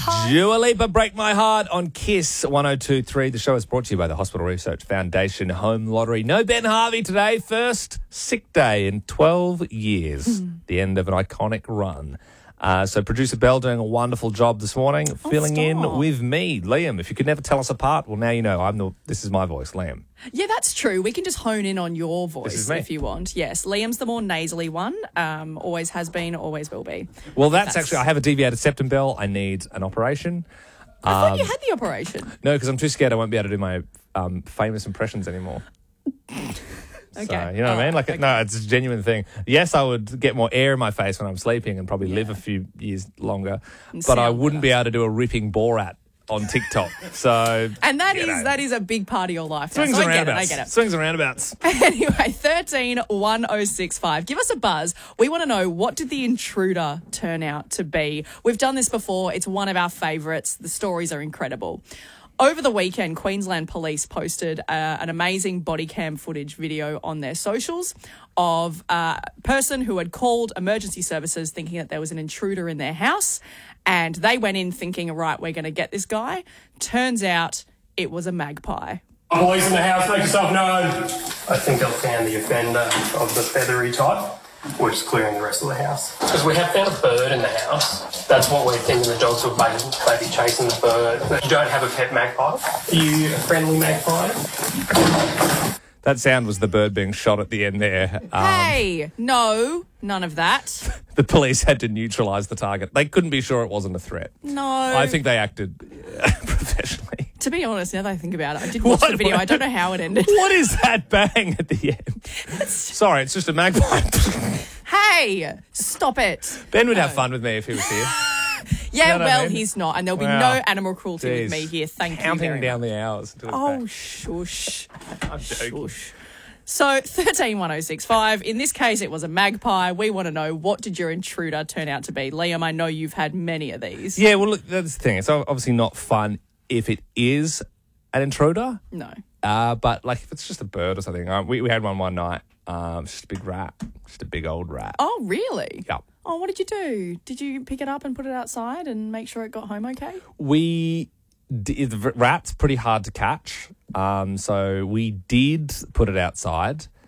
Dua Lipa, Break My Heart on KISS 102.3. The show is brought to you by the Hospital Research Foundation Home Lottery. No Ben Harvey today. First sick day in 12 years. The end of an iconic run. So producer Belle doing a wonderful job this morning, filling in with me, Liam. If you could never tell us apart, well, now you know. This is my voice, Liam. Yeah, that's true. We can just hone in on your voice if you want. Yes, Liam's the more nasally one. Always has been, always will be. Well, that's actually, I have a deviated septum, Belle. I need an operation. I thought you had the operation. No, because I'm too scared I won't be able to do my famous impressions anymore. Okay. So, you know what I mean? Like, okay. No, it's a genuine thing. Yes, I would get more air in my face when I'm sleeping and probably live a few years longer, but I wouldn't be able to do a ripping Borat on TikTok. So, and that is a big part of your life. Swings and roundabouts. I get it. Swings and roundabouts. Anyway, 131065. Give us a buzz. We want to know, what did the intruder turn out to be? We've done this before. It's one of our favourites. The stories are incredible. Over the weekend, Queensland Police posted an amazing body cam footage video on their socials of a person who had called emergency services thinking that there was an intruder in their house, and they went in thinking, right, we're going to get this guy. Turns out it was a magpie. Police in the house, make yourself known. I think I've found the offender of the feathery type. We're just clearing the rest of the house. Because we have found a bird in the house. That's what we're thinking the dogs will maybe chasing the bird. But you don't have a pet magpie? Are you a friendly magpie? That sound was the bird being shot at the end there. Hey, no, none of that. The police had to neutralise the target. They couldn't be sure it wasn't a threat. No. I think they acted professionally. To be honest, now that I think about it, I did watch the video. I don't know how it ended. What is that bang at the end? Sorry, it's just a magpie. Hey, stop it. Ben would have fun with me if he was here. Yeah, You know well, I mean? He's not. And there'll be no animal cruelty with me here. Thank you Counting very down much. the hours. Oh, shush. I'm joking. Shush. So, 131065. In this case, it was a magpie. We want to know, what did your intruder turn out to be? Liam, I know you've had many of these. Yeah, well, look, that's the thing. It's obviously not fun if it is an intruder. No. But, like, if it's just a bird or something. We had one night. It's just a big rat. Just a big old rat. Oh, really? Yep. Oh, what did you do? Did you pick it up and put it outside and make sure it got home okay? The rat's pretty hard to catch. So we did put it outside.